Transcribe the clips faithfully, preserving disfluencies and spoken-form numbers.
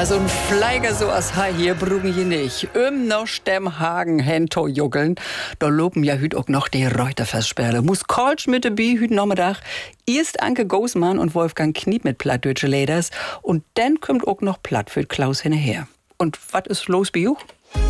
Also ein Fleiger so als Hai hier brungen je nicht. Im noch dem Hagen hento juggeln. Da loben ja hüt auch noch die Reuterversperre. Muss Kolsch mit dabei hüt Nachmittag. Erst Anke Gosmann und Wolfgang Kniep mit plattdeutsche Leders. Und dann kommt auch noch Platt für Klaus hinterher. Und was ist los bei you?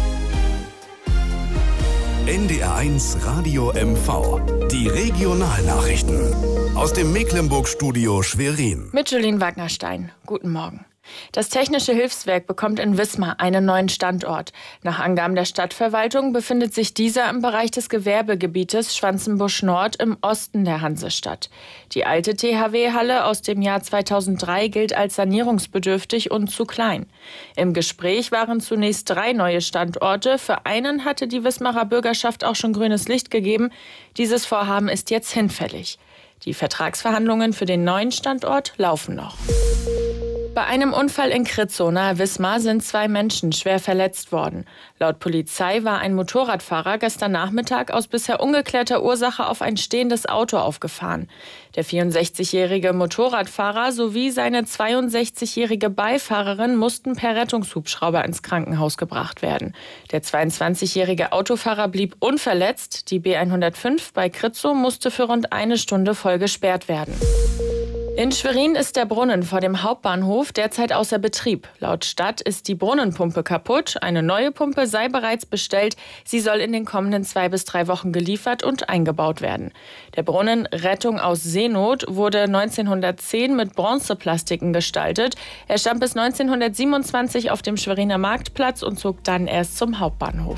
N D R eins Radio M V. Die Regionalnachrichten. Aus dem Mecklenburg-Studio Schwerin. Mit Julien Wagnerstein. Guten Morgen. Das Technische Hilfswerk bekommt in Wismar einen neuen Standort. Nach Angaben der Stadtverwaltung befindet sich dieser im Bereich des Gewerbegebietes Schwanzenbusch Nord im Osten der Hansestadt. Die alte T H W-Halle aus dem Jahr zweitausenddrei gilt als sanierungsbedürftig und zu klein. Im Gespräch waren zunächst drei neue Standorte. Für einen hatte die Wismarer Bürgerschaft auch schon grünes Licht gegeben. Dieses Vorhaben ist jetzt hinfällig. Die Vertragsverhandlungen für den neuen Standort laufen noch. Bei einem Unfall in Kritzow nahe Wismar sind zwei Menschen schwer verletzt worden. Laut Polizei war ein Motorradfahrer gestern Nachmittag aus bisher ungeklärter Ursache auf ein stehendes Auto aufgefahren. Der vierundsechzigjährige Motorradfahrer sowie seine zweiundsechzigjährige Beifahrerin mussten per Rettungshubschrauber ins Krankenhaus gebracht werden. Der zweiundzwanzigjährige Autofahrer blieb unverletzt. Die B hundertfünf bei Kritzow musste für rund eine Stunde voll gesperrt werden. In Schwerin ist der Brunnen vor dem Hauptbahnhof derzeit außer Betrieb. Laut Stadt ist die Brunnenpumpe kaputt. Eine neue Pumpe sei bereits bestellt. Sie soll in den kommenden zwei bis drei Wochen geliefert und eingebaut werden. Der Brunnen Rettung aus Seenot wurde neunzehnhundertzehn mit Bronzeplastiken gestaltet. Er stand bis neunzehnhundertsiebenundzwanzig auf dem Schweriner Marktplatz und zog dann erst zum Hauptbahnhof.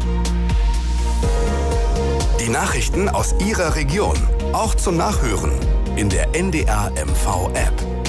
Die Nachrichten aus Ihrer Region, auch zum Nachhören in der N D R M V App.